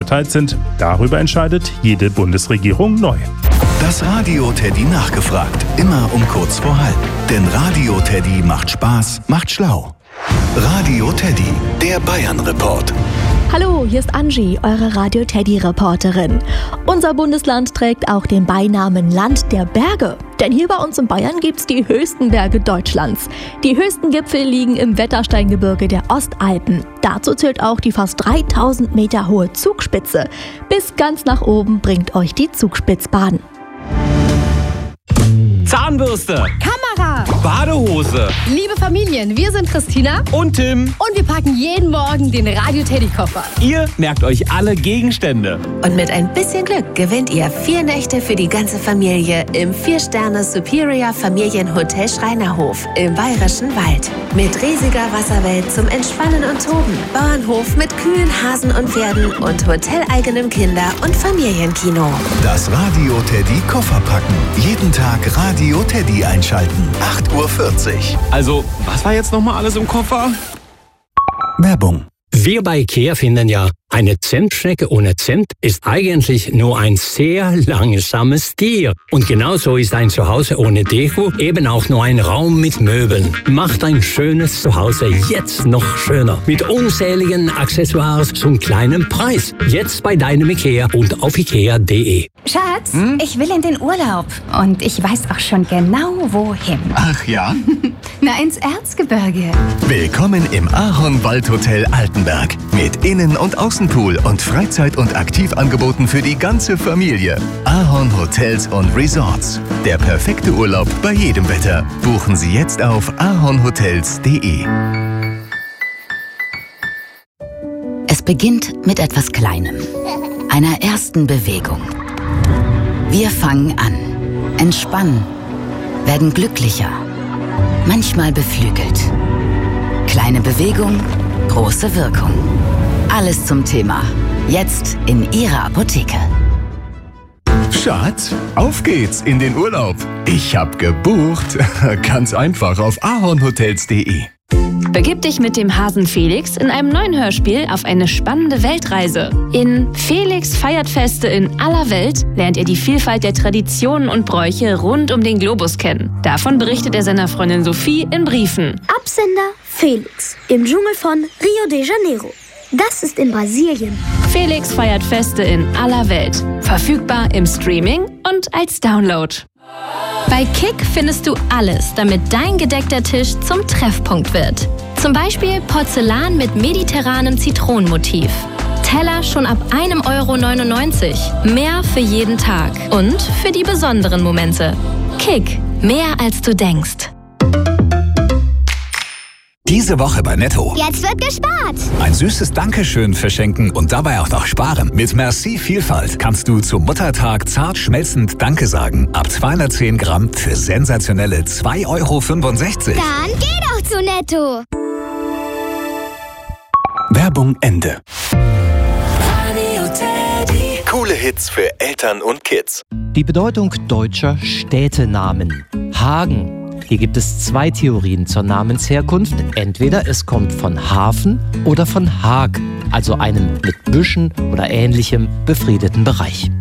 verteilt sind, darüber entscheidet jede Bundesregierung neu. Das Radio Teddy nachgefragt. Immer um kurz vor halb. Denn Radio Teddy macht Spaß, macht schlau. Radio Teddy, der Bayern-Report. Hallo, hier ist Angie, eure Radio-Teddy-Reporterin. Unser Bundesland trägt auch den Beinamen Land der Berge. Denn hier bei uns in Bayern gibt's die höchsten Berge Deutschlands. Die höchsten Gipfel liegen im Wettersteingebirge der Ostalpen. Dazu zählt auch die fast 3000 Meter hohe Zugspitze. Bis ganz nach oben bringt euch die Zugspitzbahn. Zahnbürste, Kamera, Badehose. liebe Familien, wir sind Christina Und Tim, und wir packen jeden Morgen den Radio-Teddy-Koffer. ihr merkt euch alle Gegenstände. Und mit ein bisschen Glück gewinnt ihr 4 Nächte für die ganze Familie im 4-Sterne Superior Familienhotel Schreinerhof im Bayerischen Wald. Mit riesiger Wasserwelt zum Entspannen und Toben, Bauernhof mit Kühen, Hasen und Pferden und hoteleigenem Kinder- und Familienkino. Das Radio Teddy Koffer packen. Jeden Tag Radio Teddy einschalten. 8:40 Uhr. Also, was war jetzt nochmal alles im Koffer? Werbung. Wir bei IKEA finden ja, eine Zentstrecke ohne Cent ist eigentlich nur ein sehr langsames Tier. Und genauso ist ein Zuhause ohne Deko eben auch nur ein Raum mit Möbeln. Macht ein schönes Zuhause jetzt noch schöner. Mit unzähligen Accessoires zum kleinen Preis. Jetzt bei deinem IKEA und auf ikea.de. Schatz, ich will in den Urlaub. Und ich weiß auch schon genau, wohin. Ach ja? Na, ins Erzgebirge. Willkommen im Ahorn-Waldhotel Altenberg. Mit Innen- und Außenpool und Freizeit- und Aktivangeboten für die ganze Familie. Ahorn Hotels und Resorts. Der perfekte Urlaub bei jedem Wetter. Buchen Sie jetzt auf ahornhotels.de. Es beginnt mit etwas Kleinem. Einer ersten Bewegung. Wir fangen an, entspannen, werden glücklicher, manchmal beflügelt. Kleine Bewegung, große Wirkung. Alles zum Thema. Jetzt in Ihrer Apotheke. Schatz, auf geht's in den Urlaub. Ich hab gebucht. Ganz einfach auf ahornhotels.de. Begib dich mit dem Hasen Felix in einem neuen Hörspiel auf eine spannende Weltreise. In Felix feiert Feste in aller Welt lernt er die Vielfalt der Traditionen und Bräuche rund um den Globus kennen. Davon berichtet er seiner Freundin Sophie in Briefen. Absender Felix im Dschungel von Rio de Janeiro. Das ist in Brasilien. Felix feiert Feste in aller Welt. Verfügbar im Streaming und als Download. Bei Kick findest du alles, damit dein gedeckter Tisch zum Treffpunkt wird. Zum Beispiel Porzellan mit mediterranem Zitronenmotiv. Teller schon ab 1,99 €. Mehr für jeden Tag und für die besonderen Momente. Kick, mehr als du denkst. Diese Woche bei Netto. Jetzt wird gespart. Ein süßes Dankeschön verschenken und dabei auch noch sparen. Mit Merci Vielfalt kannst du zum Muttertag zart schmelzend Danke sagen. Ab 210 Gramm für sensationelle 2,65 €. Dann geh doch zu Netto. Werbung Ende. Coole Hits für Eltern und Kids. Die Bedeutung deutscher Städtenamen. Hagen. Hier gibt es 2 Theorien zur Namensherkunft. Entweder es kommt von Hafen oder von Haag, also einem mit Büschen oder ähnlichem befriedeten Bereich.